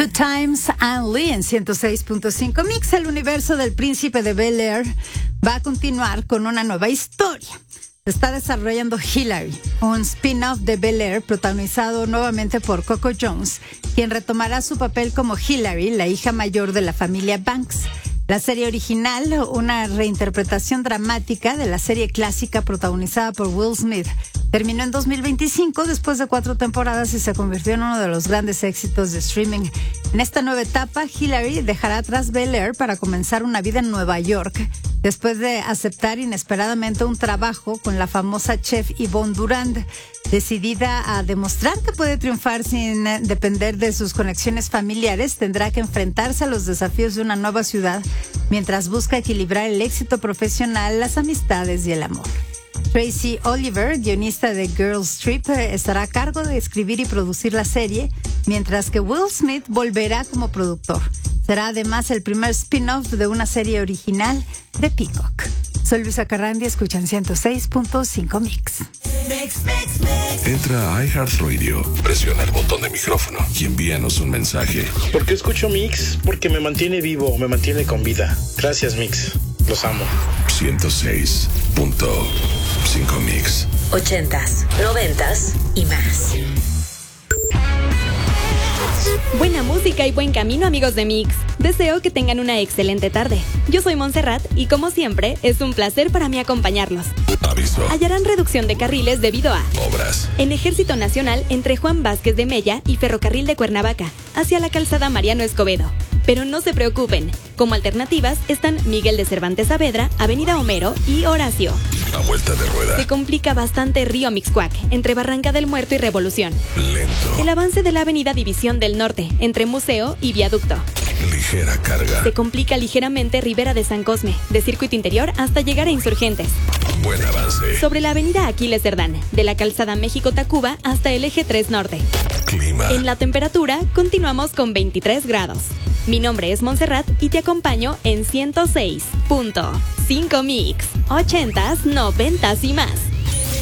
Two Times Only en 106.5 Mix. El universo del Príncipe de Bel-Air va a continuar con una nueva historia. Se está desarrollando Hillary, un spin-off de Bel-Air protagonizado nuevamente por Coco Jones, quien retomará su papel como Hillary, la hija mayor de la familia Banks. La serie original, una reinterpretación dramática de la serie clásica protagonizada por Will Smith, terminó en 2025 después de 4 temporadas y se convirtió en uno de los grandes éxitos de streaming. En esta nueva etapa, Hillary dejará atrás Bel-Air para comenzar una vida en Nueva York, después de aceptar inesperadamente un trabajo con la famosa chef Yvonne Durand. Decidida a demostrar que puede triunfar sin depender de sus conexiones familiares, tendrá que enfrentarse a los desafíos de una nueva ciudad mientras busca equilibrar el éxito profesional, las amistades y el amor. Tracy Oliver, guionista de Girls Trip, estará a cargo de escribir y producir la serie, mientras que Will Smith volverá como productor. Será además el primer spin-off de una serie original de Peacock. Soy Luisa Carrandi, escuchan 106.5 Mix. Entra a iHeartRadio, presiona el botón de micrófono y envíanos un mensaje. ¿Por qué escucho Mix? Porque me mantiene vivo, me mantiene con vida. Gracias, Mix. Los amo. 106.5 Mix. 80s, 90s y más. Buena música y buen camino, amigos de Mix. Deseo que tengan una excelente tarde. Yo soy Montserrat y, como siempre, es un placer para mí acompañarlos. Aviso. Hallarán reducción de carriles debido a obras en Ejército Nacional entre Juan Vázquez de Mella y Ferrocarril de Cuernavaca, hacia la calzada Mariano Escobedo. Pero no se preocupen, como alternativas están Miguel de Cervantes Saavedra, Avenida Homero y Horacio. A vuelta de rueda. Se complica bastante Río Mixcoac, entre Barranca del Muerto y Revolución. Lento. El avance de la Avenida División del Norte, entre Museo y Viaducto. Ligera carga. Se complica ligeramente Ribera de San Cosme, de Circuito Interior hasta llegar a Insurgentes. Buen avance. Sobre la Avenida Aquiles Cerdán, de la calzada México-Tacuba hasta el Eje 3 Norte. Clima. En la temperatura, continuamos con 23 grados. Mi nombre es Montserrat y te acompaño en 106.5 Mix, 80s, 90s y más.